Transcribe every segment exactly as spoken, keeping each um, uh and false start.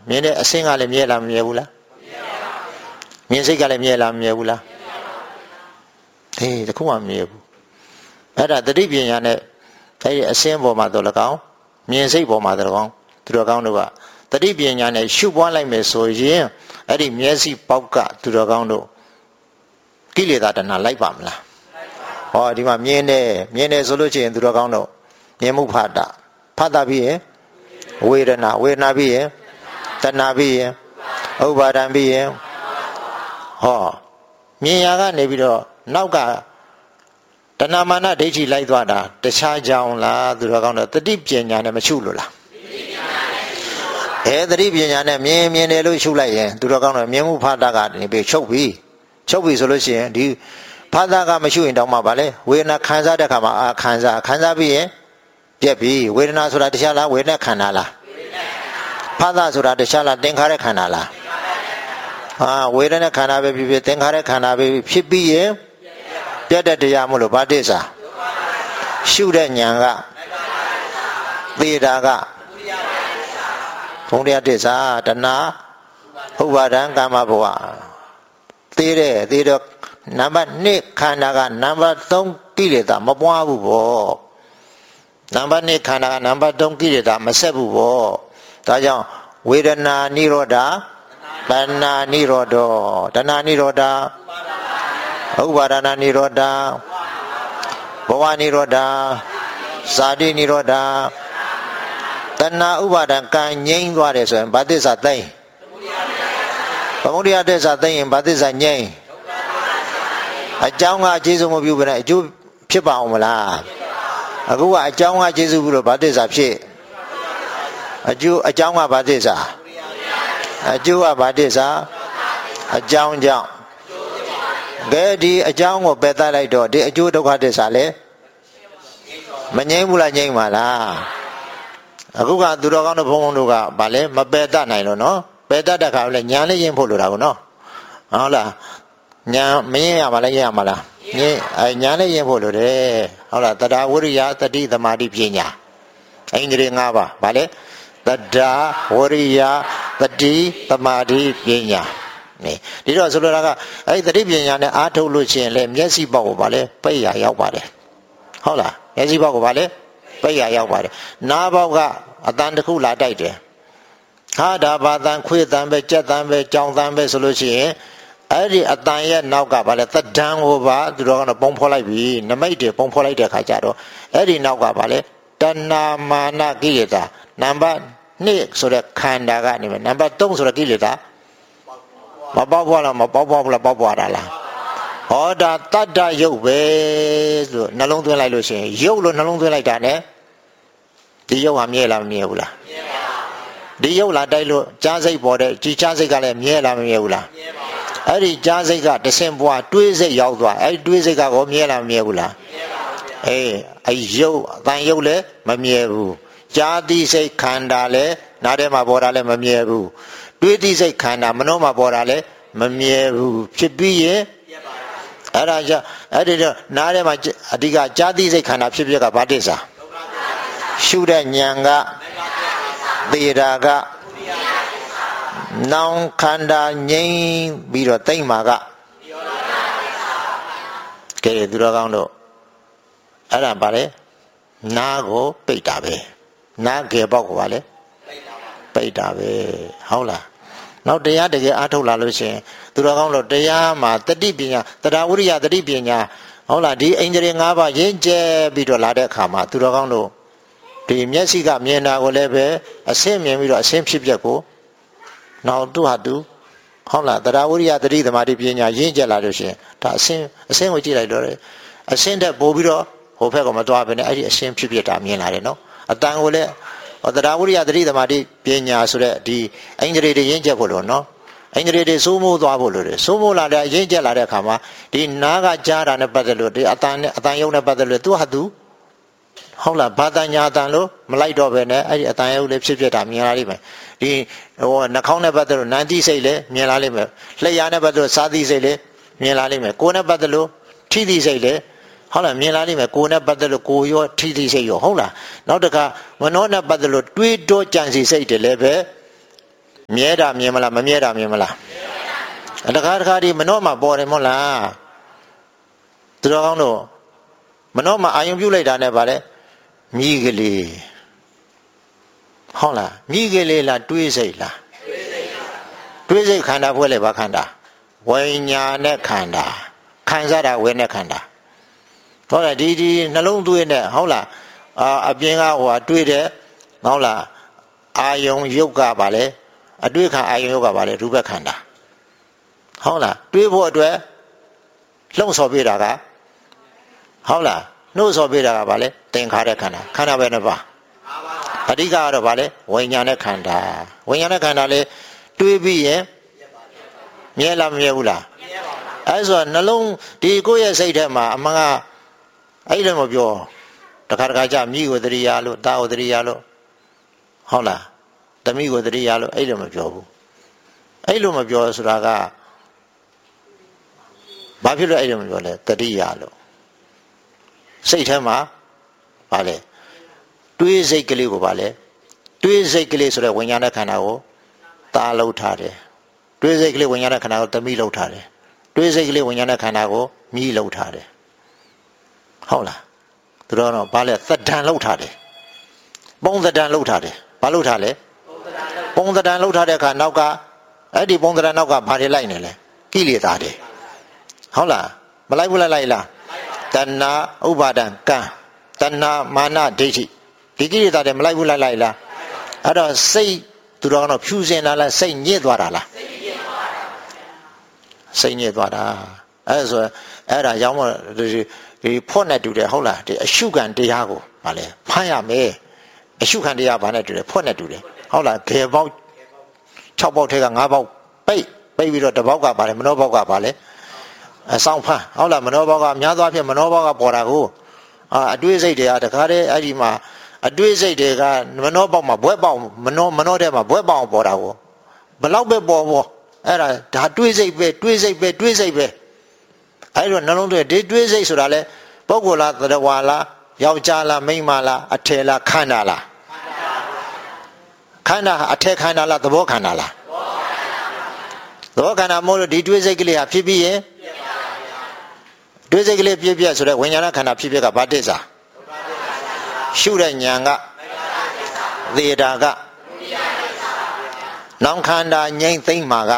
မြင်တဲ့အစင်းကလည်းမြဲလားမမြဲဘူးလားမြင်စိတ်ကလည်းမြဲလားမမြဲဘူးလားဟေးတခုမှမမြဲဘူးအဲ့ဒါတတိပညာနဲ့အဲ့ဒီအစင်းပေါ်မှာတော့၎င်းမြင်စိတ်ပေါ်မှာတော့၎င်းသူတော်ကောင်းတို့ကတတိပညာနဲ့ရှုပွားလိုက်မယ်ဆိုရင်အဲ့ဒီမျက်စိပေါက်ကသူတော်ကောင်းတို့ကိလေသာတဏှာလိုက်ပါမလားဟောဒီမှာမြင်တယ်မြင်တယ်ဆိုလို့ရှိရင်သူတော်ကောင်းတို့မြင်မှုဖတ်တာဖတ်တာပြီးရင်ဝေဒနာဝေဒနာပြီးရင်တဏှာပြီးရင်ဥပါဒံပြီးရင်ဟောမြင်ရကနေပြီးတော့နောက်ကတဏှာမာနဒိဋ္ဌိလိုက်သွားတာတခြားကြောင်းလားသူတော်ကောင်းတို့တတိပညာနဲ့မရှုလို့လားအဲတတိပညာနဲ့မြင်မြင်တယ်လို့ရှုလိုက်ရင်သူတော်ကောင်းတို့မြင်မှုဖတ်တာကနေပြီးချုပ်ပြီချုပ်ပြီဆိုလို့ရှိရင်ဒီဖတ်တာကမရှုရင်တောင်းမှပါလေဝေဒနာခံစားတဲ့ခါမှာအာခံစားခံစားပြီးရင်ပြက်ပြီဝေဒနာဆိုတာတခြားလားဝေဒနာခန္ဓာလားဖတ်တာဆိုတာတခြားလားသင်္ခါရခန္ဓာလားဟာဝေဒနာခန္ဓာပဲဖြစ်ဖြစ်သင်္ခါရခန္ဓာပဲဖြစ်ပြီးရင်ပြတ်တဲ့တရားမို့လို့ဘာတိစ္ဆာရှုတဲ့ဉာဏ်ကသေတာကဘုံတရားတိစ္ဆာတဏှာဥပါဒံကာမဘဝသေတဲ့သေတော့နံပါတ်နှစ်ခန္ဓာကနံပါတ်သုံးကိလေသာမပွားဘူးပေါ့နံပါတ်နှစ်ခန္ဓာကနံပါတ်သုံးကိလေသာမဆက်ဘူးပေါ့ဒါကြောင့်ဝေဒနာနိရောဓတဏှာနိရောဓတဏှာနိရောဓဥပါဒနာနိရောဓဘဝနိရောဓဇာတိနိရောဓတဏှာဥပါဒံကံငြိမ်းသွားတယ်ဆိုရင်ဘာသစ္စာသိမ့်သမုဒယသစ္စာသိမ့်ရင်ဘာသစ္စာငြိမ်းအကြောင်းကအကျေစုမပြုဘဲနဲ့အကျိုးဖြစ်ပါအောင်မလားအခုကအကြောင်းကကျေစုပြုလို့ဘာသစ္စာဖြစ်အကျိုးအကြောင်းကဘာသစ္စာအကျိုးကဘာသစ္စာအကြောင်းကြောင့်ကဲဒီအကြောင်းကိုပယ်တတ်လိုက်တော့ဒီအကျိုးဒုက္ခသစ္စာလေမငြိမ်းဘူးလားငြိမ်းပါလားအခုကသူတော်ကောင်းတို့ဘုန်းဘုန်းတို့ကဗာလဲမပယ်တတ်နိုင်လို့နော်ပယ်တတ်တဲ့ခါလဲညာလေးရင်ဖို့လိုတာကိုနော်ဟုတ်လားညာမရင်ရမှာလဲရင်ရမှာလားညင်အဲညာလေးရင်ဖို့လိုတယ်ဟုတ်လားတတဝရိယတတိသမာဓိပညာအိန္ဒြေ၅ပါးဗာလဲတတဝရိယတတိသမာဓိပညာဒီတော့ဆိုလိုတာကအဲ့ဒီတတိပညာနဲ့အားထုတ်လို့ရှိရင်လေမျက်စိပေါက်ကိုဗာလဲပိတ်ရရောက်ပါတယ်ဟုတ်လားမျက်စိပေါက်ကိုဗာလဲပိတ်ရရောက်ပါတယ်နားပေါက်ကအတန်တစ်ခုလာတိုက်တယ်ဟာဒါဘာတန်ခွေးတန်ပဲကြက်တန်ပဲကြောင်တန်ပဲဆိုလို့ရှိရင်အဲ့ဒီအတန်ရဲ့နောက်ကဗာလဲသဒ္ဒံကိုပါသူတော်ကတော့ပုံဖော်လိုက်ပြီနမိတ်တွေပုံဖော်လိုက်တဲ့ခါကျတော့အဲ့ဒီနောက်ကဗာလဲတဏမာနကိလေသာနံပါတ်နှစ်ဆိုတဲ့ခန္ဓာကနေနံပါတ်သုံးဆိုတဲ့ကိလေသာမပေါက်ဖွားလားမပေါက်ဖွားဘူးလားပေါက်ဖွားတာလားဟောဒါတတ္တယုတ်ပဲဆိုနှလုံးသွင်းလိုက်လို့ရှိရင်ယုတ်လို့နှလုံးသွင်းလိုက်တာ ਨੇ ဒီယုတ်ဟာမြဲလားမမြဲဘူးလားမြဲပါဘူးဒီယုတ်လာတိုက်လို့ကြားစိတ်ပေါ်တဲ့ဒီကြားစိတ်ကလည်းမြဲလားမမြဲဘူးလားမြဲပါဘူးအဲ့ဒီကြားစိတ်ကတဆင်ပွားတွေးစိတ်ရောက်သွားအဲ့ဒီတွေးစိတ်ကကောမြဲလားမမြဲဘူးလားမြဲပါဘူးအေးအဲ့ယုတ်အတန်ယုတ်လည်းမမြဲဘူးကြားတိစိတ်ခန္ဓာလည်းနားထဲမှာပေါ်တာလည်းမမြဲဘူးတွေးတိစိတ်ခန္ဓာမနှောမှာပေါ်တာလည်းမမြဲဘူးဖြစ်ပြီးရင်အဲ့ဒါကြောင့်အဲ့ဒီတော့နားထဲမှာအဓိကကြာတိစိတ်ခန္ဓာဖြစ်ဖြစ်ကဘာတိစ္ဆာရှုတဲ့ဉာဏ်ကသေတာကနောင်ခန္ဓာငြိမ်းပြီးတော့သိမ့်မှာကကဲသူတော်ကောင်းတို့အဲ့ဒါဗါလေနားကိုပိတ်တာပဲနားကေပေါက်ကိုဗါလေပိတ်တာပဲဟုတ်လားနောက်တရားတကယ်အားထုတ်လာလို့ရှိရင်သူတော်ကောင်းတို့တရားမှာတတိပညာတတဝရိယတတိပညာဟုတ်လားဒီအိန္ဒြေ၅ပါးရင့်ကျက်ပြီးတော့လာတဲ့အခါမှာသူတော်ကောင်းတို့ဒီမျက်စိကမြင်တာကိုလည်းပဲအဆင့်မြင်ပြီးတော့အဆင့်ဖြစ်ပျက်ကိုနောက်သူ့ဟာသူဟုတ်လားတတဝရိယတတိသမာဓိပညာရင့်ကျက်လာလို့ရှိရင်ဒါအဆင့်အဆင့်ကိုကြည့်လိုက်တော့အဆင့်တက်ပို့ပြီးတော့ဟိုဘက်ကမသွားဘဲနဲ့အဲ့ဒီအဆင့်ဖြစ်ပျက်တာမြင်လာတယ်နော်အတန်ကိုလည်းတတဝရိယတတိသမာဓိပညာဆိုတဲ့ဒီအိန္ဒြေတွေရင့်ကျက်ဖို့လို့နော်အိန္ဒြေတွေစိုးမိုးသွားဖို့လို့တယ်စိုးမိုးလာတဲ့ရင့်ကျက်လာတဲ့အခါမှာဒီနားကကြားတာနဲ့ပတ်သက်လို့ဒီအတန်နဲ့အတန်ယုံနဲ့ပတ်သက်လို့သူ့ဟာသူဟုတ်လားဘာတညာအတန်လို့မလိုက်တော့ပဲနဲ့အဲ့ဒီအတန်ယုံလေးဖြစ်ဖြစ်တာမြင်လာလိမ့်မယ်ဒီဟိုနှာခေါင်းနဲ့ပတ်သက်လို့နန္တိစိတ်လည်းမြင်လာလိမ့်မယ်လျှာနဲ့ပတ်သက်လို့စာတိစိတ်လည်းမြင်လာလိမ့်မယ်ကိုယ်နဲ့ပတ်သက်လို့ထိတိစိတ်လည်းဟုတ်လားမြင်လာလိမ့်မယ်ကိုယ်နဲ့ပတ်သက်လို့ကိုယ်ရောထိတိစိတ်ရောဟုတ်လားနောက်တစ်ခါမနောနဲ့ပတ်သက်လို့တွေးတောကြံစီစိတ်တွေလည်းပဲမြဲတာမြင်မလားမမြဲတာမြင်မလားတခါတခါဒီမနှောမှာပေါ်တယ်မဟုတ်လားသူတော်ကောင်းတို့မနှောမှာအာယုံပြုတ်လိုက်တာနဲ့ဗါလဲမြည်ကလေးဟုတ်လားမြည်ကလေးလားတွေးစိတ်လားတွေးစိတ်ခန္ဓာဖွဲ့လေဘာခန္ဓာဝိညာဉ်နဲ့ခန္ဓာခံစားတာဝေနဲ့ခန္ဓာဟုတ်လားဒီဒီနှလုံးသွေးနဲ့ဟုတ်လားအာအပြင်ကဟိုတွေးတယ်ဟုတ်လားအာယုံယုတ်ကဗါလဲအတွေ့ခံအာယုံယုတ်ကဗါလဲရူပခန္ဓာဟုတ်လားတွေးဖို့အတွက်လှုံ့ဆော်ပေးတာကဟုတ်လားနှုတ်ဆော်ပေးတာကဗါလဲသင်္ခါရခန္ဓာခန္ဓာပဲနှစ်ပါးအဓိကကတော့ဗါလဲဝိညာဉ်နဲ့ခန္ဓာဝိညာဉ်နဲ့ခန္ဓာလေတွေးပြီးရင်မြဲလားမမြဲဘူးလားအဲဆိုနှလုံးဒီကိုယ့်ရဲ့စိတ်ထဲမှာအမှန်ကအဲ့လိုမပြောတခါတခါကြမိကိုတရိယာလို့တာကိုတရိယာလို့ဟုတ်လားတမိကိုတရိယာလို့အဲ့လိုမပြောဘူးအဲ့လိုမပြောဆိုတာကဘာဖြစ်လို့အဲ့လိုမပြောလဲတရိယာလို့စိတ်ထဲမှာဗာလဲတွေးစိတ်ကလေးကိုဗာလဲတွေးစိတ်ကလေးဆိုတဲ့ဝိညာဉ်နဲ့ခန္ဓာကိုတာလှုပ်ထားတယ်တွေးစိတ်ကလေးဝိညာဉ်နဲ့ခန္ဓာကိုတမိလှုပ်ထားတယ်တွေးစိတ်ကလေးဝိညာဉ်နဲ့ခန္ဓာကိုမြည်လှုပ်ထားတယ်ဟုတ်လားသူတော်တော့ဗာလဲသတ္တန်လှုပ်ထားတယ်ပုံသတ္တန်လှုပ်ထားတယ်ဘာလှုပ်ထားလဲပုံသတ္တန်လှုပ်ထားတဲ့အခါနောက်ကအဲ့ဒီပုံသတ္တန်နောက်ကဘာတွေလိုက်နေလဲကိလေသာတွေဟုတ်လားမလိုက်ဘူးလားလိုက်လားတဏှာဥပါဒံကံတဏှာမာနဒိဋ္ဌိဒီကိလေသာတွေမလိုက်ဘူးလားလိုက်လားအဲ့တော့စိတ်သူတော်ကတော့ဖြူစင်လာလားစိတ်ညစ်သွားတာလားစိတ်ညစ်သွားတာအဲ့ဆိုအဲ့ဒါရောင်းမဒီဖော့နဲ့တူတယ်ဟုတ်လားဒီအရှုခံတရားကိုဗာလဲဖမ်းရမယ်အရှုခံတရားဘာနဲ့တူတယ်ဖော့နဲ့တူတယ်ဟုတ်လားဘယ်ပေါက်၆ပေါက်ထဲက၅ပေါက်ပိတ်ပိတ်ပြီးတော့တစ်ပေါက်ကဗာလဲမနောပေါက်ကဗာလဲအဆောင်ဖမ်းဟုတ်လားမနောပေါက်ကများသောအားဖြင့်မနောပေါက်ကပေါ်တာကိုအာအတွေးစိတ်တွေကတခါတည်းအဲ့ဒီမှာအတွေးစိတ်တွေကမနောပေါက်မှာဘွဲပေါက်မနောမနောထဲမှာဘွဲပေါက်ပေါ်တာကိုဘလောက်ပဲပေါ်ပေါ်အဲ့ဒါဒါတွေးစိတ်ပဲတွေးစိတ်ပဲတွေးစိတ်ပဲအဲ့တော့နှလုံးသွင်းဒီတွေးစိတ်ဆိုတာလဲပုဂ္ဂိုလ်လားသတ္တဝါလားယောက်ျားလားမိန်းမလားအထယ်လားခန္ဓာလားခန္ဓာအထက်ခန္ဓာလားသဘောခန္ဓာလားသဘောခန္ဓာမို့လို့ဒီတွေးစိတ်ကလေးဟာဖြစ်ပြီးရင်တွေးစိတ်ကလေးပြည့်ပြည့်ဆိုတဲ့ဝိညာဏခန္ဓာဖြစ်ပြကဘာတစ္ဆာရှုတဲ့ဉာဏ်ကသေတာကနောင်ခန္ဓာငြိမ့်သိမ့်မှာက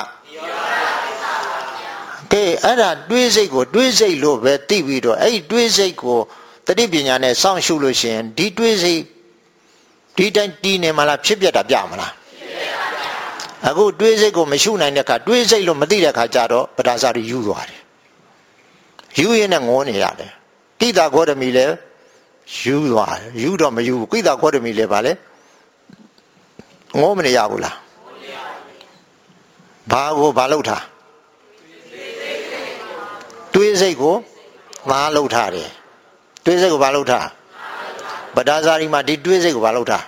ကဲအဲ့ဒါတွေးစိတ်ကိုတွေးစိတ်လို့ပဲသိပြီးတော့အဲ့ဒီတွေးစိတ်ကိုတတိပညာနဲ့စောင့်ရှုလို့ရှိရင်ဒီတွေးစိတ်ဒီတိုင်းတည်နေမလားဖြစ်ပြတာပြမလားအခုတွေးစိတ်ကိုမရှုနိုင်တဲ့အခါတွေးစိတ်လို့မသိတဲ့အခါကျတော့ပဒါစာတွေယူသွားတယ်ယူရင်းနဲ့ငေါနေရတယ်ကိတာဂေါတမီလည်းယူသွားတယ်ယူတော့မယူဘူးကိတာဂေါတမီလည်းဗာလဲငေါမနေရဘူးလားဘာကိုဘာလုပ်ထားတွေးစိတ်ကိုဘာလုပ်ထားတယ်တွေးစိတ်ကိုဘာလုပ်ထားပဒါစာရီမှာဒီတွေးစိတ်ကိုဘာလုပ်ထား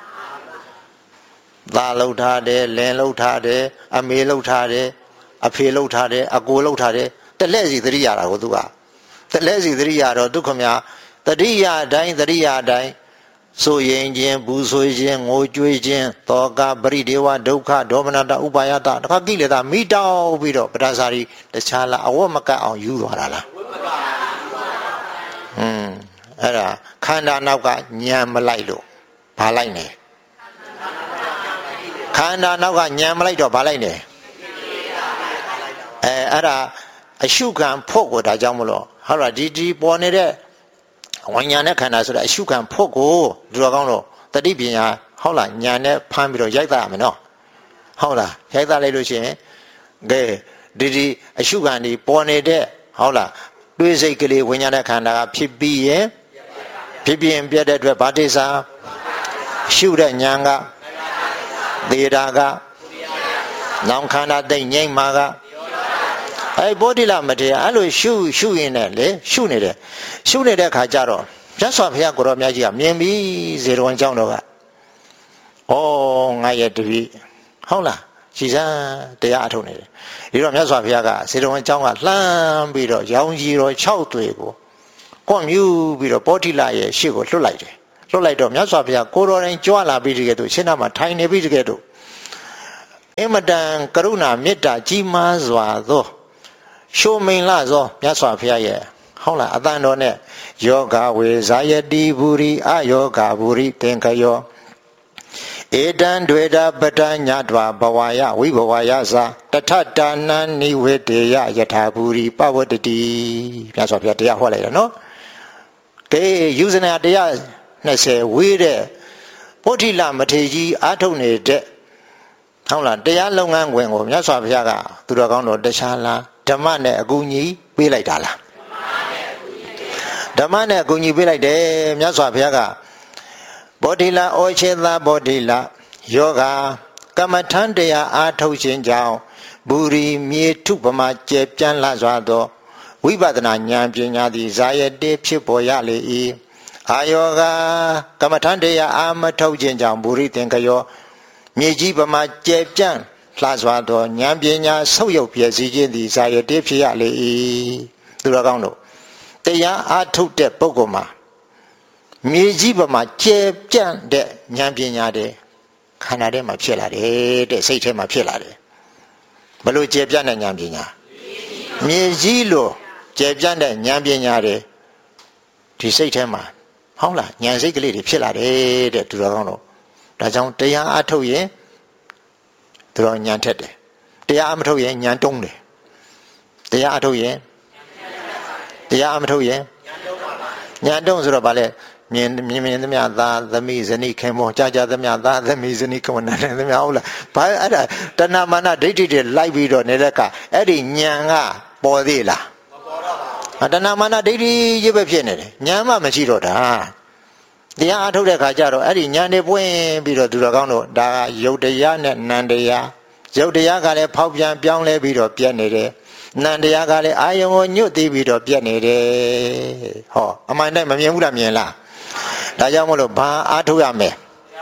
သာလှုပ်ထားတယ်လင်လှုပ်ထားတယ်အမေလှုပ်ထားတယ်အဖေလှုပ်ထားတယ်အကိုလှုပ်ထားတယ်တလဲစီသတိရတာကိုသူကတလဲစီသတိရတော့ဒုက္ခမြသတိရတိုင်းသတိရတိုင်းဆိုရင်ချင်းဘူးဆွေးခြင်းငိုကြွေးခြင်းတောကပရိဒေဝဒုက္ခဒေါမနတဥပါယတတခါကိလေသာမိတောက်ပြီးတော့ပဒါစာရီတခြားလားအဝတ်မကတ်အောင်ယူသွားတာလားဟွန်းအဲ့ဒါခန္ဓာနောက်ကညံမလိုက်လို့ဘာလိုက်နေခန္ဓာနောက်ကညံမလိုက်တော့ဘာလိုက်နေအဲအဲ့ဒါအရှုခံဖို့ကိုဒါကြောင့်မလို့ဟုတ်လားဒီဒီပေါ်နေတဲ့ဝိညာဉ်နဲ့ခန္ဓာဆိုတာအရှုခံဖို့ကိုလူတော်ကောင်းတော့တတိပညာဟုတ်လားညာနဲ့ဖမ်းပြီးတော့ရိုက်သားရမယ်နော်ဟုတ်လားရိုက်သားလိုက်လို့ရှိရင်ကဲဒီဒီအရှုခံဒီပေါ်နေတဲ့ဟုတ်လားတွေးစိတ်ကလေးဝိညာဉ်နဲ့ခန္ဓာကဖြစ်ပြီးရင်ဖြစ်ပြီးရင်ပြတ်တဲ့အတွက်ဗာတိစာရှုတဲ့ညာကသေတာကနောင်ခန္ဓာသိမ့်ငိမ့်မှာကအဲဘောဓိလမထေရအဲ့လိုရှုရှုရင်းနဲ့လေရှုနေတယ်ရှုနေတဲ့ခါကျတော့မြတ်စွာဘုရားကိုရောမြတ်ကြီးကမြင်ပြီးဇေရဝံကျောင်းတော်ကဩငါရဲ့တပည့်ဟုတ်လားရှည်စမ်းတရားအထုတ်နေတယ်ဒီတော့မြတ်စွာဘုရားကဇေရဝံကျောင်းကလှမ်းပြီးတော့ရောင်ကြီးတော်၆သွေကိုကွန်မြူပြီးတော့ဘောဓိလရဲ့ရှေ့ကိုလွတ်လိုက်တယ်လွတ်လိုက်တော့မြတ်စွာဘုရားကိုတော်တိုင်းကြွလာပြီးတကယ်တော့ရှင်းနာမှာထိုင်နေပြီးတကယ်တော့အမတန်ကရုဏာမေတ္တာကြီးမားစွာသောရှုမိန်လာသောမြတ်စွာဘုရားရဲ့ဟုတ်လားအတန်တော်နဲ့ယောဂဝေဇာယတိဘူရိအယောဂဘူရိသင်္ခယောဧတံဒွေတာပတ္တညတဝဘဝယဝိဘဝယသာတထတာနံနိဝေတေယယထာဘူရိပဝတ္တိမြတ်စွာဘုရားတရားဟောလိုက်တယ်နော်ကဲယူဇနာတရားနှစ်ဆယ်ဝေးတဲ့ဗုဒ္ဓိလမထေရကြီးအားထုတ်နေတဲ့ဟုတ်လားတရားလုပ်ငန်းခွင်ကိုမြတ်စွာဘုရားကသူတော်ကောင်းတော်တခြားလားဓမ္မနဲ့အကူအညီပေးလိုက်တာလားဓမ္မနဲ့အကူအညီပေးလိုက်တယ်မြတ်စွာဘုရားကဗောဓိလဩချေသာဗောဓိလယောဂကမ္မထံတရားအားထုတ်ခြင်းကြောင့်ဘူရီမြေထုပမာကျဲပြန့်လာစွာသောဝိပဿနာဉာဏ်ပညာသည်ဇာယတေဖြစ်ပေါ်ရလေ၏အာယောဂကမ္မထံတရားအားမထုတ်ခြင်းကြောင့်ဘူရီသင်္ခယောမြေကြီးပမာကျဲပြန့်လာစွာသောဉာဏ်ပညာဆုပ်ယုပ်ပြည့်စည်ခြင်းသည်ဇာယတေဖြစ်ရလေ၏သူတော်ကောင်းတို့တရားအားထုတ်တဲ့ပုဂ္ဂိုလ်မှာမြေကြီးပေါ်မှာကျဲပြန့်တဲ့ဉာဏ်ပညာတွေခန္ဓာထဲမှာဖြစ်လာတယ်တဲ့စိတ်ထဲမှာဖြစ်လာတယ်ဘလို့ကျဲပြန့်တဲ့ဉာဏ်ပညာမြေကြီးလို့ကျဲပြန့်တဲ့ဉာဏ်ပညာတွေဒီစိတ်ထဲမှာဟုတ်လားဉာဏ်စိတ်ကလေးတွေဖြစ်လာတယ်တဲ့သူတော်ကောင်းတို့ဒါကြောင့်တရားအားထုတ်ရင်သူတော်ဉာဏ်ထက်တယ်တရားအားမထုတ်ရင်ဉာဏ်တုံးတယ်တရားအားထုတ်ရင်တရားအားမထုတ်ရင်ဉာဏ်တုံးဆိုတော့ဗာလဲမြင်မြင်မြင်သမျှသာသမီးဇနီးခင်မောကြာကြာသမျှသာသမီးဇနီးခင်မောနာနေသမျှဟုတ်လားဘာအဲ့ဒါတဏမာနဒိဋ္ဌိတွေလိုက်ပြီးတော့နေတဲ့ကအဲ့ဒီဉာဏ်ကပေါ်သေးလားမပေါ်တော့ပါဘူးတဏမာနဒိဋ္ဌိကြီးပဲဖြစ်နေတယ်ဉာဏ်မှမရှိတော့တာတရားအားထုတ်တဲ့ခါကျတော့အဲ့ဒီဉာဏ်တွေပွင့်ပြီးတော့သူတော်ကောင်းတို့ဒါကယုတ်တရားနဲ့နံတရားယုတ်တရားကလည်းဖောက်ပြန်ပြောင်းလဲပြီးတော့ပြတ်နေတယ်နံတရားကလည်းအာယုံကိုညွတ်သိပြီးတော့ပြတ်နေတယ်ဟောအမှန်တည်းမမြင်ဘူးလားမြင်လားဒါကြောင့်မလို့ဘာအားထုတ်ရမလဲ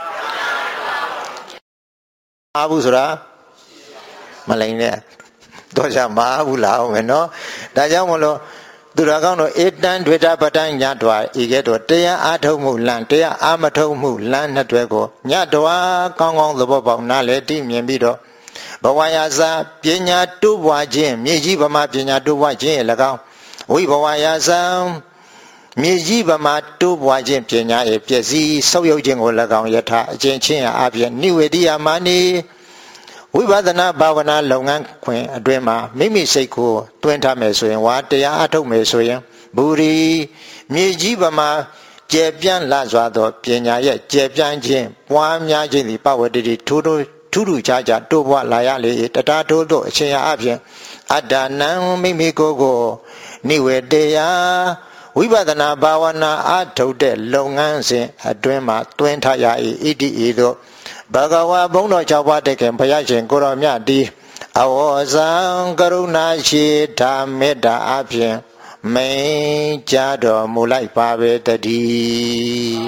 အားဘူးဆိုတာမလိမ်နဲ့တော့ကြမအားဘူးလားအောင်မယ်နော်ဒါကြောင့်မလို့သူတော်ကောင်းတို့ဧတံဒွေတာပတ္တညတဝဤကဲ့သို့တရားအားထုတ်မှုလမ်းတရားအားမထုတ်မှုလမ်းနှစ်တွဲကိုညတဝကောင်းကောင်းသဘောပေါက်နားလည်သိမြင်ပြီးတော့ဘဝယာစာပညာတိုးပွားခြင်းမြေကြီးဗမာပညာတိုးပွားခြင်းရဲ့၎င်းဝိဘဝယာစာမြေကြီးဗမာတိုးပွားခြင်းပညာရဲ့ပျက်စီးဆုပ်ယုပ်ခြင်းကို၎င်းယထာအကျဉ်းချင်းအပြင်နိဝေတိယမာနိဝိပဿနာဘာဝနာလုပ်ငန်းခွင်အတွင်းမှာမိမိစိတ်ကိုတွင်းထားမယ်ဆိုရင်ဝါတရားအထုတ်မယ်ဆိုရင်ဘူရီမြေကြီးဗမာကျယ်ပြန့်လာစွာသောပညာရဲ့ကျယ်ပြန့်ခြင်းပွားများခြင်းသည်ပဝတ္တိထူးထူးထူးထူးခြားခြားတိုးပွားလာရလေတတထိုးသောအရှင်အပြင်အတ္တနံမိမိကိုယ်ကိုနိဝေတေယဝိပဿနာဘာဝနာအထုတ်တဲ့လုပ်ငန်းစဉ်အတွင်းမှာတွင်းထားရ၏ဣတိဤသို့ဘဂဝါဘုန်းတော်၆ပါးတခင်ဘုရားရှင်ကိုရောမြတ်ဒီအဝေါဇံကရုဏာရှိတာမေတ္တာအပြင်မိန်ကြတော်မူလိုက်ပါပဲတည်း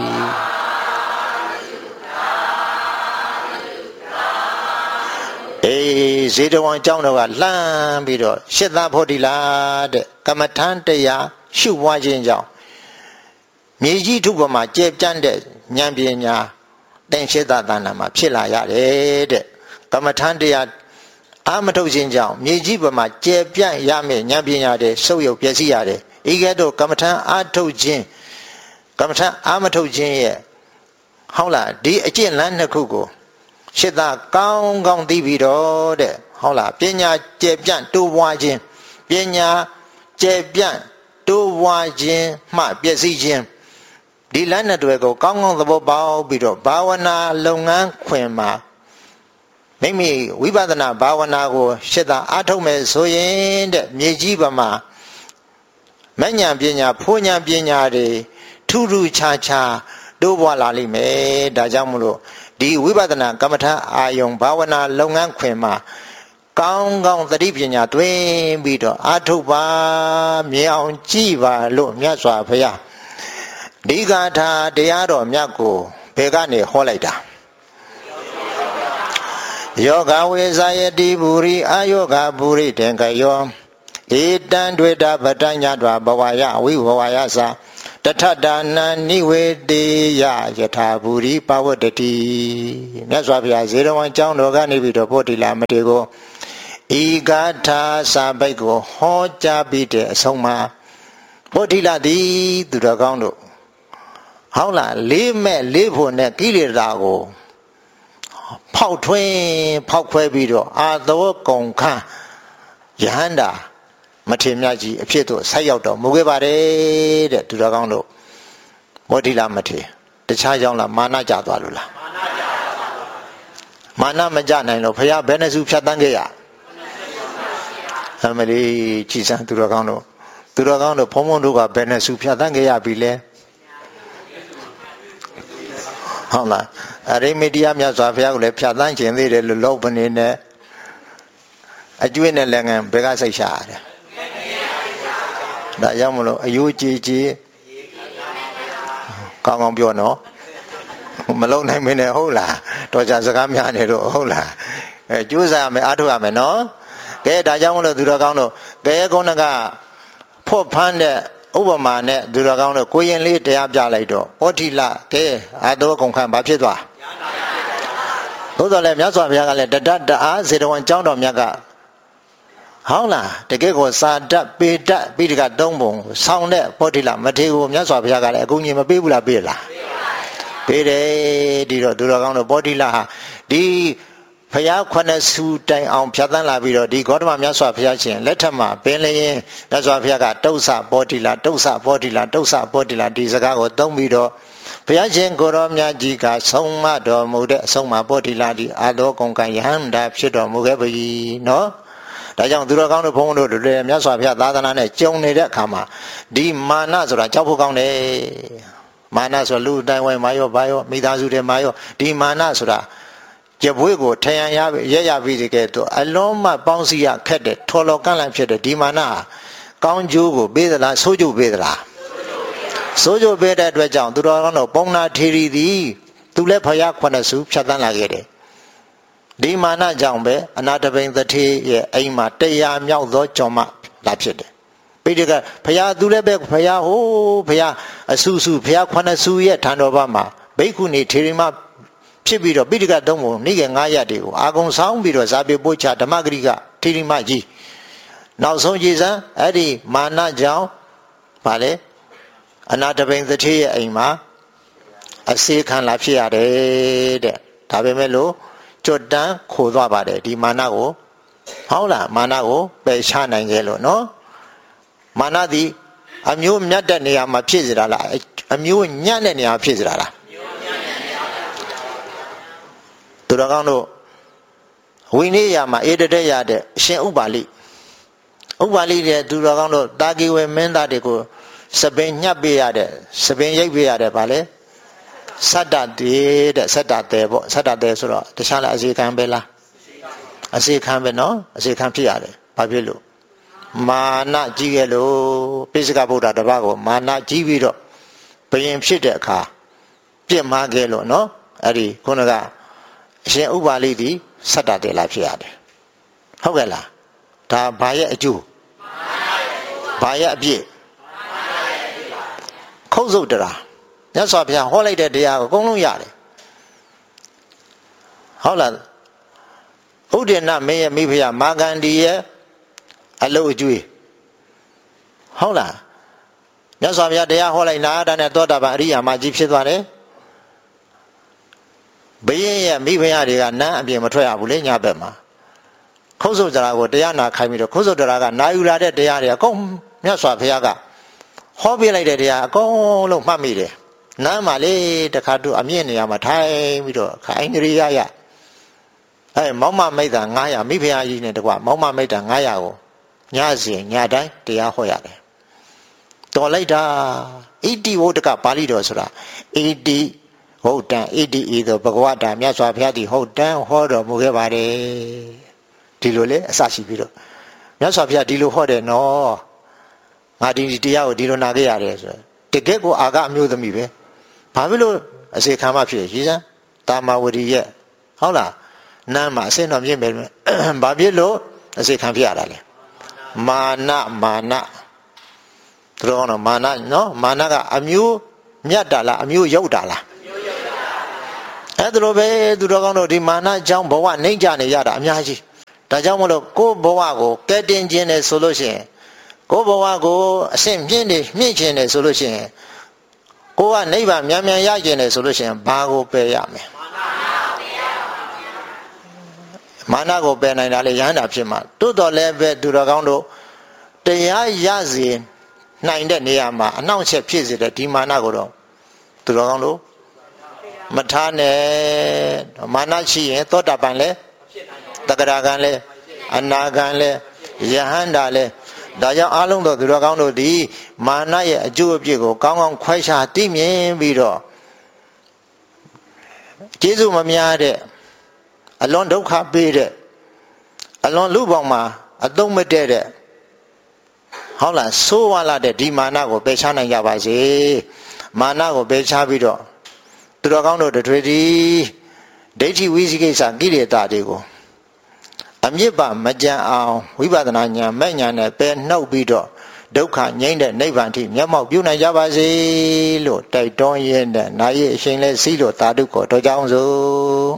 အေးဇေတဝန်အကြောင်းတော်ကလှမ်းပြီးတော့ရှစ်သားဖို့ဒီလားတဲ့ကမ္မထံတရားရှုပွားခြင်းကြောင့်မြေကြီးထုပေါ်မှာကျယ်ပြန့်တဲ့ဉာဏ်ပညာသင်္ရှေတသဏ္ဍာန်မှာဖြစ်လာရတယ်တဲ့ကမ္မထံတရားအာမထုတ်ခြင်းကြောင့်မြေကြီးပေါ်မှာကျယ်ပြန့်ရမယ့်ဉာဏ်ပညာတွေဆုပ်ယုပ်ပျက်စီးရတယ်ဤကဲ့သို့ကမ္မထံအာထုတ်ခြင်းကမ္မထံအာမထုတ်ခြင်းရဲ့ဟုတ်လားဒီအကျင့်လမ်းနှစ်ခုကိုရှစ်သားကောင်းကောင်းသိပြီးတော့တဲ့ဟုတ်လားပညာကျယ်ပြန့်တိုးပွားခြင်းပညာကျယ်ပြန့်တိုးပွားခြင်းမှပျက်စီးခြင်းဒီလမ်းနှစ်တွဲကိုကောင်းကောင်းသဘောပေါက်ပြီးတော့ဘာဝနာလုပ်ငန်းခွင်မှာမိမိဝိပဿနာဘာဝနာကိုရှစ်သားအားထုတ်မယ်ဆိုရင်တဲ့မြေကြီးပေါ်မှာမဉ္ဇဉ်ပညာဖိုးဉာဏ်ပညာတွေထူးထူးခြားခြားတိုးပွားလာလိမ့်မယ်ဒါကြောင့်မလို့ဒီဝိပဿနာကမ္မထအာယုံဘာဝနာလုပ်ငန်းခွင်မှာကောင်းကောင်းသတိပညာသွင်းပြီးတော့အာထုတ်ပါမြင်အောင်ကြည့်ပါလို့မြတ်စွာဘုရားဒီဂါထာတရားတော်မြတ်ကိုဘယ်ကနေဟောလိုက်တာယောဂဝေဇာယတိဘူရိအာယောဂဘူရိတေကယောဧတံဒွေတာပတ္တညတဝဘဝယဝိဘဝယသာတထတာနံနိဝေတေယယထာဘူရိပဝတ္တိမြတ်စွာဘုရားဇေရဝံကျောင်းတော်ကနေပြီးတော့ဘောဓိလာမထေရကိုဤဂါထာစာပိုက်ကိုဟောကြားပြီးတဲ့အဆုံးမှာဘောဓိလာသည်သူတော်ကောင်းတို့ဟောင်းလားလေးမဲ့လေးဖို့နဲ့ကိလေသာကိုဖောက်ထွင်းဖောက်ခွဲပြီးတော့အာသောကုံခန်းယဟန္တာမထေရမြတ်ကြီးအဖြစ်သို့ဆက်ရောက်တော်မူခဲ့ပါတယ်တဲ့သူတော်ကောင်းတို့ဘောဓိလာမထေရတခြားကြောင့်လားမာနကြသွားလို့လားမာနမကြနိုင်လို့ဘုရားဘယ်နှစုဖြတ်တန်းခဲ့ရအမလီကြည်စံသူတော်ကောင်းတို့သူတော်ကောင်းတို့ဘုံဘုံတို့ကဘယ်နှစုဖြတ်တန်းခဲ့ရပြီလဲဟုတ်လားအရိမေတရားမြတ်စွာဘုရားကိုလည်းဖြတ်တန်းခြင်းသေးတယ်လို့လောဘနေနဲ့အကျွေးနဲ့လည်းငန်းဘယ်ကစိတ်ရှာရတယ်ဒါကြောင့်မလို့အယိုးကြည်ကြည်ကောင်းကောင်းပြောနော်မလုံနိုင်မင်းနဲ့ဟုတ်လားတော်ကြစကားများနေတော့ဟုတ်လားအဲကြိုးစားရမယ်အားထုတ်ရမယ်နော်ကဲဒါကြောင့်မလို့သူတော်ကောင်းတို့ကဲကုန်းကဖော့ဖန်းတဲ့ဥပမာနဲ့သူတော်ကောင်းတို့ကိုရင်လေးတရားပြလိုက်တော့ဩထိလကဲအာသောကုန်ခန့်ဘာဖြစ်သွားသို့တော်လည်းမြတ်စွာဘုရားကလည်းတတတအားဇေတဝန်ကျောင်းတော်မြတ်ကဟောင်းလားတကယ်ကိုစာတတ်ပေတတ်ပိဋကသုံးပုံဆောင်းတဲ့ဘောဓိလမထေရကိုမြတ်စွာဘုရားကလည်းအကုန်ကြီးမပေးဘူးလားပေးလားပေးတယ်ဒီတော့သူတော်ကောင်းတို့ဘောဓိလဟာဒီဘုရားခုနှစ်စုတိုင်အောင်ဖြတ်သန်းလာပြီးတော့ဒီဂေါတမမြတ်စွာဘုရားရှင်လက်ထက်မှာပင်လျင်မြတ်စွာဘုရားကတုတ်ဆဘောဓိလတုတ်ဆဘောဓိလတုတ်ဆဘောဓိလဒီစကားကိုသုံးပြီးတော့ဘုရားရှင်ကိုရောမြတ်ကြီးကဆုံးမတော်မူတဲ့အဆုံးမှာဘောဓိလဒီအာလောကုံကယဟန္တာဖြစ်တော်မူခဲ့ပြီနော်ဒါကြောင့်သူတော်ကောင်းတို့ဘုန်းတို့တွေမြတ်စွာဘုရားသာသနာနဲ့ကြုံနေတဲ့အခါမှာဒီမာနဆိုတာကြောက်ဖို့ကောင်းတယ်မာနဆိုလူတိုင်းဝိုင်းမှာရောဘာရောမိသားစုတွေမှာရောဒီမာနဆိုတာကြပွေးကိုထယံရရရပြီးတကယ်တော့အလုံးမပေါင်းစည်းရခက်တယ်ထော်လော်ကန့်လန့်ဖြစ်တယ်ဒီမာနကောင်းကျိုးကိုပေးသလားဆိုးကျိုးပေးသလားဆိုးကျိုးပေးတဲ့အတွက်ကြောင့်သူတော်ကောင်းတို့ပုံနာထေရီသည်သူလည်းဘုရားခုနှစ်စုဖြတ်သန်းလာခဲ့တယ်ဒီမာနကြောင့်ပဲအနာတပိန်သတိရဲ့အိမ်မှာတရားမြောက်သောကြောင့်မှလာဖြစ်တယ်ပိဋကဘုရားသူလည်းပဲဘုရားဟိုးဘုရားအဆူဆူဘုရားခုနှစ်စုရဲ့ထံတော်ဘမှာဘိက္ခုနီထေရီမဖြစ်ပြီးတော့ပိဋကသုံးပုံနေ့ကငါးရက်တွေကိုအာကုံဆောင်ပြီးတော့ဇာပေပို့ချဓမ္မဂရိကထေရီမကြီးနောက်ဆုံးကြည်စံအဲ့ဒီမာနကြောင့်ဗာလေအနာတပိန်သတိရဲ့အိမ်မှာအစေခံလာဖြစ်ရတယ်တဲ့ဒါပေမဲ့လို့ကျွတ်တန်းခိုသွားပါတယ်ဒီမာနကိုဟုတ်လားမာနကိုပယ်ချနိုင်ခဲ့လို့နော်မာနသည်အမျိုးမြတ်တဲ့နေရာမှာဖြစ်စေတာလားအမျိုးညံ့တဲ့နေရာဖြစ်စေတာလားသူတော်ကောင်းတို့ဝိနည်းရာမှာအေတတဲ့ရတဲ့အရှင်ဥပါလိဥပါလိတဲ့သူတော်ကောင်းတို့တာဂီဝေမင်းသားတွေကိုစပင်ညှပ်ပေးရတဲ့စပင်ရိပ်ပေးရတဲ့ဗာလဲစတ္တတေတဲ့စတ္တတေပေါ့စတ္တတေဆိုတော့တခြားလားအစီခံပဲလားအစီခံပဲနော်အစီခံဖြစ်ရတယ်ဘာဖြစ်လို့မာနကြီးခဲ့လို့ပိစကဗုဒ္ဓတပတ်ကိုမာနကြီးပြီးတော့ဘယင်ဖြစ်တဲ့အခါပြစ်မှားခဲ့လို့နော်အဲ့ဒီခုနကအရှင်ဥပါလိသည်စတ္တတေလာဖြစ်ရတယ်ဟုတ်ကဲ့လားဒါဘာရဲ့အကျိုးဘာရဲ့အပြည့်ခုတ်စုတ်တရာမြတ်စွာဘုရားဟောလိုက်တဲ့တရားကိုအကုန်လုံးရတယ်ဟုတ်လားဥဒိဏမင်းရဲ့မိဖုရားမာဂန္ဒီရဲ့အလုပ်အကျွေးဟုတ်လားမြတ်စွာဘုရားတရားဟောလိုက်နာတာနဲ့သောတာပန်အရိယာမကြီးဖြစ်သွားတယ်ဘယင်းရဲ့မိဖုရားတွေကနန်းအပြင်မထွက်ရဘူးလေညဘက်မှာခုတ်ဆုတ်ကြတာကိုတရားနာခိုင်းပြီးတော့ခုတ်ဆုတ်ကြတာကနာယူလာတဲ့တရားတွေအကုန်မြတ်စွာဘုရားကဟောပြလိုက်တဲ့တရားအကုန်လုံးမှတ်မိတယ်နားမှာလေတခါတူအမြင့်နေရာမှာထိုင်ပြီးတော့ခိုင်ကြရရအဲမောင်မမိတ်တာငါးရာမိဖုရားကြီးနဲ့တကွမောင်မမိတ်တာငါးရာကိုညစဉ်ညတိုင်းတရားဟောရတယ်တော်လိုက်တာဣတိဝုဒ္ဓကပါဠိတော်ဆိုတာဣတိဟုတ်တန်ဣတိဤသို့ဘဂဝတာမြတ်စွာဘုရားသည်ဟုတ်တန်ဟောတော်မူခဲ့ပါတယ်ဒီလိုလေအစရှိပြီးတော့မြတ်စွာဘုရားဒီလိုဟောတယ်နော်ငါဒီတရားကိုဒီလိုနာခဲ့ရတယ်ဆိုတကယ်ကိုအာကအမျိုးသမီးပဲဘာဖြစ်လို့အစေခံမှဖြစ်ရည်စမ်းတာမဝရီရဲ့ဟုတ်လားနားမှာအစင်တော်မြင့်ပဲဘာဖြစ်လို့အစေခံဖြစ်ရတာလဲမာနမာနသူတော်ကောင်းတို့မာနနော်မာနကအမျိုးမြတ်တာလားအမျိုးရုပ်တာလားအဲ့ဒါလိုပဲသူတော်ကောင်းတို့ဒီမာနကြောင့်ဘဝနှိမ့်ကြနေရတာအများကြီးဒါကြောင့်မလို့ကိုယ်ဘဝကိုကဲတင်ခြင်းနဲ့ဆိုလို့ရှိရင်ကိုယ်ဘဝကိုအဆင့်မြင့်နေမြင့်ခြင်းနဲ့ဆိုလို့ရှိရင်ကိုယ်ကနိဗ္ဗာန်မြန်မြန်ရခြင်းနဲ့ဆိုလို့ရှိရင်ဘာကိုပယ်ရမလဲမာနကိုပယ်နိုင်တာလေရဟန္တာဖြစ်မှာတိုးတော်လည်းပဲသူတော်ကောင်းတို့တရားရစီနိုင်တဲ့နေရာမှာအနှောင့်အယှက်ဖြစ်စေတဲ့ဒီမာနကိုတော့သူတော်ကောင်းတို့မထားနဲ့မာနရှိရင်သောတာပန်လဲတဂရဂံလဲအနာဂံလဲယဟန္တာလဲဒါကြောင့်အားလုံးသောသူတော်ကောင်းတို့ဒီမာနရဲ့အကျိုးအပြစ်ကိုကောင်းကောင်းခွဲခြားသိမြင်ပြီးတော့ကျေးဇူးမများတဲ့အလွန်ဒုက္ခပေးတဲ့အလွန်လူပေါင်းမှာအသုံးမတည့်တဲ့ဟုတ်လားဆိုးဝါးလာတဲ့ဒီမာနကိုပယ်ရှားနိုင်ကြပါစေမာနကိုပယ်ရှားပြီးတော့သူတော်ကောင်းတို့တွေဒီဒိဋ္ဌိဝိသိကိစ္စကိလေသာတွေကိုအမြစ်ပါမကြံအောင်ဝိပဿနာဉာဏ်မဲ့ဉာဏ်နဲ့ပယ်နှုတ်ပြီးတော့ဒုက္ခငြိမ်းတဲ့နိဗ္ဗာန်ထိမျက်မှောက်ပြုနိုင်ကြပါစေလို့တိုက်တွန်းရင်းနဲ့နာရီအရှင်လဲစီးလို့သာဓုကိုတော်ကြောင်းစို့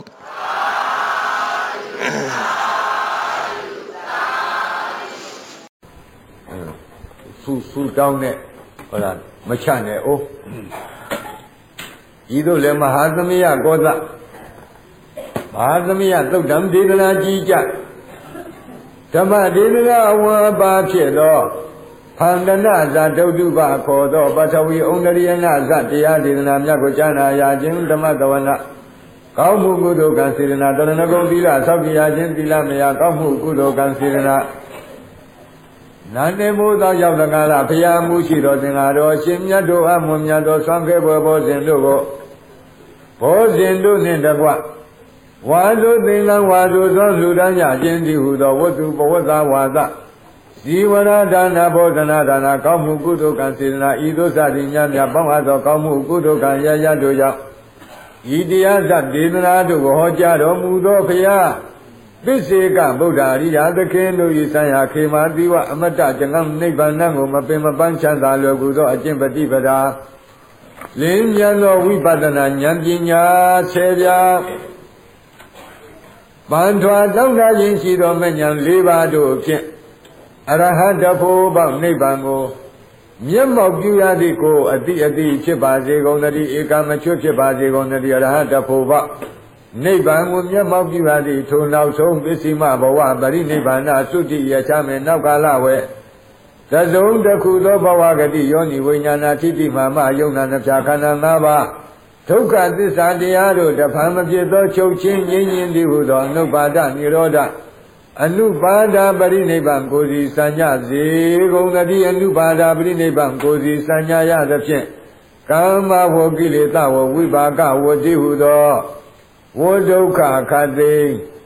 ဆူဆူတောင်းနဲ့ဟောလားမချနဲ့အိုးဤသို့လည်းမဟာသမယကောသမဟာသမယသုတ်တံဒေသနာကြီးကြဓမ္မဒေသနာအဝါပါဖြစ်သောဖန္ဒနာဇာဒုတုပခေါ်သောပထဝီဩန္ဒရိယနာဇတရားဒေသနာမြတ်ကိုကြားနာရခြင်းဓမ္မတဝနာကောင်းမှုကုသိုလ်ကံစေရနာတရဏဂုံသီလဆောက်ကြရခြင်းသီလမယကောင်းမှုကုသိုလ်ကံစေရနာနာနေမိုးသောရောက်တကားလားဖျားမှုရှိတော်သင်္ဃာတော်ရှင်မြတ်တို့အမွန်မြတ်တော်ဆွမ်းခဲပွဲဘောဇင်တို့ကိုဘောဇင်တို့နှင့်တကွဝါတို့သင်္ကန်းဝါတို့သောလူတန်းရခြင်းသည်ဟုသောဝတ္ထုပဝတ္တဝါဒဇီဝရဒါနဘောဓနာဒါနကောင်းမှုကုသိုလ်ကံစေနာဤသို့စသည်များများပေါင်းအပ်သောကောင်းမှုကုသိုလ်ကံရရတို့ကြောင့်ဤတရားသဒေသနာတို့ကိုဟောကြားတော်မူသောဖျားသစ္စေကဗုဒ္ဓအရိယာသခင်တို့၏ဆံရခေမာတိဝအမတ္တကျင္ကနိဗ္ဗာန်ကိုမပင်မပန်းချမ်းသာလွယ်ကူသောအကျင့်ပฏิပဒါလင်းမြတ်သောဝိပဿနာဉာဏ်ပညာဆယ်ပြားပန်ထွာတောင်းတခြင်းရှိသောမဉ္ဇဉ်၄ပါးတို့ဖြင့်အရဟတဖို့ပေါင်းနိဗ္ဗာန်ကိုမျက်မှောက်ပြုရသည့်ကိုအတိအတိဖြစ်ပါစေကုန်သတည်းဧကမချွတ်ဖြစ်ပါစေကုန်သတည်းအရဟတဖို့ပေါင်းနိဗ္ဗာန်ကိုမျက်မှောက်ပြုရသည့်ထိုနောက်ဆုံးပစ္စည်းမဘဝပရိနိဗ္ဗာန်သုတိရချမယ်နောက်ကာလဝဲသစုံတစ်ခုသောဘဝဂတိယောနိဝိညာဏထိတိမာမယုံနာနှပြခန္ဓာ၅ပါးဒုက္ခသစ္စာတရားတို့တဖန်မဖြစ်သောချုပ်ချင်းငြိမ်းငြင်းသည်ဟုသောအနုပါဒនិရောဓအနုပါဒပရိနိဗ္ဗာန်ကိုစီစံညစေကုန်သတိအနုပါဒပရိနိဗ္ဗာန်ကိုစီစံညရသဖြင့်ကာမဝကိလေသာဝဝိပါကဝတိဟုသောဝဒုက္ခခတိ